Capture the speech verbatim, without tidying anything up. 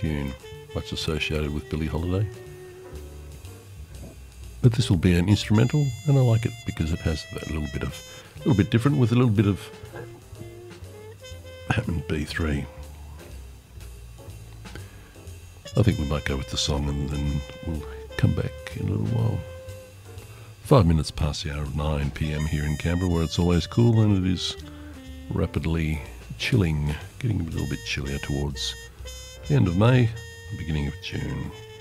tune, much associated with Billie Holiday. But this will be an instrumental, and I like it because it has that little bit of, a little bit different with a little bit of Hammond B three. I think we might go with the song and then we'll come back in a little while. Five minutes past the hour of nine p.m. here in Canberra, where it's always cool, and it is rapidly chilling, getting a little bit chillier towards the end of May, beginning of June.